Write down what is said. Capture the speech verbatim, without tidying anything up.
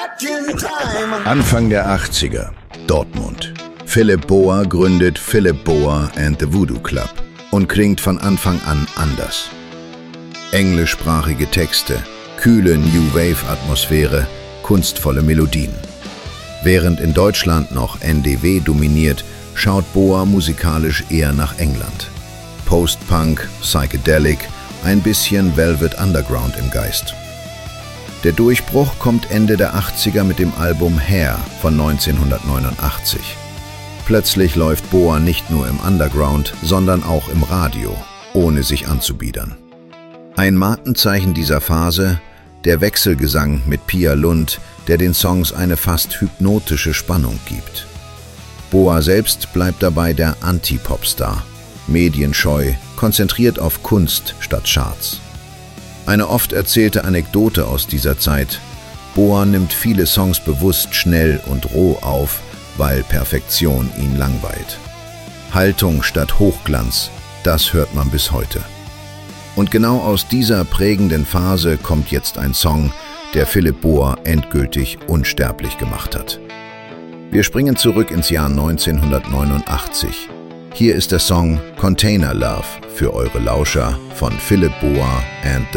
Anfang der achtziger, Dortmund. Philip Boa gründet Philip Boa and the Voodoo Club und klingt von Anfang an anders. Englischsprachige Texte, kühle New Wave-Atmosphäre, kunstvolle Melodien. Während in Deutschland noch N D W dominiert, schaut Boa musikalisch eher nach England. Post-Punk, Psychedelic, ein bisschen Velvet Underground im Geist. Der Durchbruch kommt Ende der achtziger mit dem Album Hair von neunzehnhundertneunundachtzig. Plötzlich läuft Boa nicht nur im Underground, sondern auch im Radio, ohne sich anzubiedern. Ein Markenzeichen dieser Phase, der Wechselgesang mit Pia Lund, der den Songs eine fast hypnotische Spannung gibt. Boa selbst bleibt dabei der Anti-Popstar, medienscheu, konzentriert auf Kunst statt Charts. Eine oft erzählte Anekdote aus dieser Zeit: Boa nimmt viele Songs bewusst schnell und roh auf, weil Perfektion ihn langweilt. Haltung statt Hochglanz, das hört man bis heute. Und genau aus dieser prägenden Phase kommt jetzt ein Song, der Philip Boa endgültig unsterblich gemacht hat. Wir springen zurück ins Jahr neunzehnhundertneunundachtzig. Hier ist der Song Container Love für eure Lauscher von Philip Boa and the